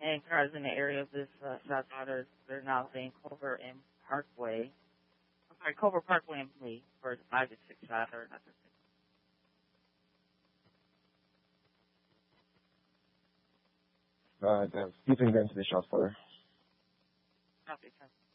And cars in the area of this shot spotter, they're now saying Culver and Parkway. I'm sorry, Culver Parkway and Lee for 5 to 6 shots or not. You can go into the shot spotter. Copy,